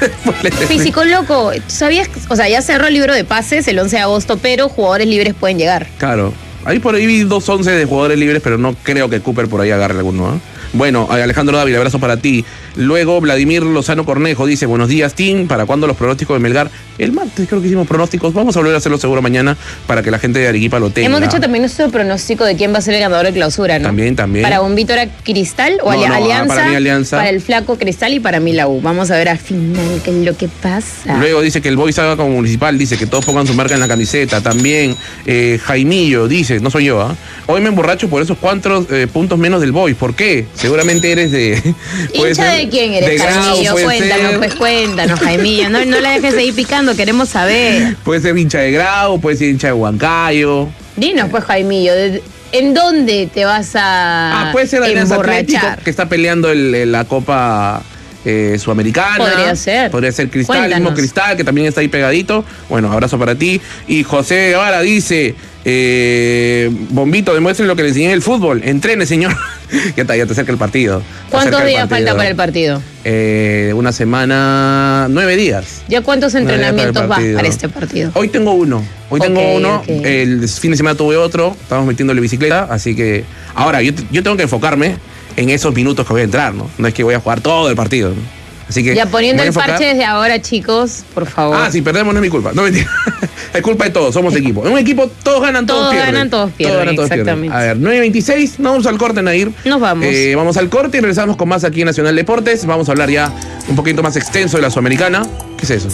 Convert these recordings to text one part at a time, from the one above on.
Físico loco, ¿sabías? O sea, ya cerró el libro de pases el 11 de agosto, pero jugadores libres pueden llegar. Claro. Ahí por ahí vi 2 11 de jugadores libres, pero no creo que Cooper por ahí agarre alguno, ¿eh? Bueno, Alejandro Dávila, abrazo para ti. Luego, Vladimir Lozano Cornejo dice, buenos días, Tim, ¿para cuándo los pronósticos de Melgar? El martes creo que hicimos pronósticos, vamos a volver a hacerlo seguro mañana para que la gente de Arequipa lo tenga. Hemos dicho también nuestro pronóstico de quién va a ser el ganador de clausura, ¿no? También. Para Bombito era Cristal o Alianza. Para mí Alianza. Para el Flaco Cristal y para mí la U. Vamos a ver al final qué es lo que pasa. Luego dice que el Boys haga como Municipal, dice que todos pongan su marca en la camiseta. También Jaimillo dice, no soy yo, ¿ah? Hoy me emborracho por esos 4 puntos menos del Boys. ¿Por qué? Seguramente eres de... ¿Hincha de quién eres, Jaimillo? Cuéntanos, Jaimillo. No la dejes ahí picando, queremos saber. Puede ser hincha de Grau, puede ser hincha de Huancayo. Dinos, pues, Jaimillo, ¿en dónde te vas a puede ser Alianza Atlético, emborrachar? que está peleando la Copa Sudamericana. Podría ser. Podría ser Cristal, Cuéntanos. el mismo Cristal, que también está ahí pegadito. Bueno, abrazo para ti. Y José Guevara dice, Bombito, demuestre lo que le enseñé en el fútbol. Entrene, señor. ya te acerca el partido. ¿Cuántos días falta para el partido? Una semana, 9 días. ¿Ya cuántos entrenamientos vas para este partido? Hoy tengo uno. Okay. El fin de semana tuve otro. Estamos metiéndole bicicleta. Así que ahora yo tengo que enfocarme en esos minutos que voy a entrar, ¿no? No es que voy a jugar todo el partido, ¿no? Así que ya poniendo el parche desde ahora, chicos, por favor. Si perdemos no es mi culpa. No, mentira. Es culpa de todos, somos equipo. En un equipo todos ganan, todos pierden. Todos pierden, exactamente. A ver, 9:26, nos vamos al corte, Nair. Nos vamos. Vamos al corte y regresamos con más aquí en Nacional Deportes. Vamos a hablar ya un poquito más extenso de la Sudamericana. ¿Qué es eso?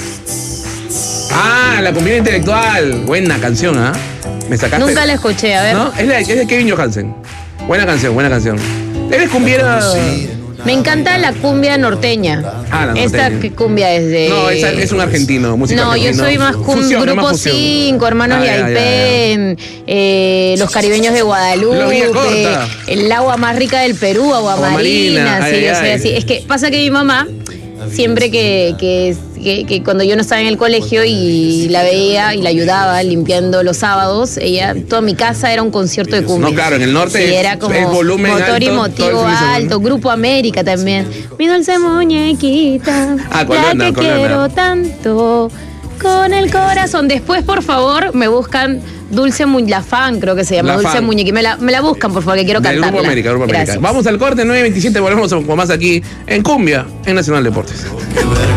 La comunidad intelectual. Buena canción, ¿ah? Me sacaste. Nunca la escuché, a ver. ¿No? Es de Kevin Johansen. Buena canción. ¿Eres cumbiera? Me encanta la cumbia norteña. La norteña. Esta cumbia es de... No, es un argentino, música argentina. Yo soy más Grupo 5, Hermanos de Aipén, los caribeños de Guadalupe, el agua más rica del Perú, agua marina. Sí, yo soy así. Es que pasa que mi mamá, siempre que cuando yo no estaba en el colegio y la veía y la ayudaba limpiando los sábados, toda mi casa era un concierto de cumbia. No, claro, en el norte sí, era como el volumen motor alto, y motivo alto, Grupo América también. Mi dulce muñequita, la que quiero tanto, con el corazón. Después, por favor, me buscan la fan, creo que se llama, Dulce Muñequita. Me la buscan, por favor, que quiero cantarla. Grupo América. Vamos al corte, 9:27, volvemos con más aquí en Cumbia, en Nacional Deportes.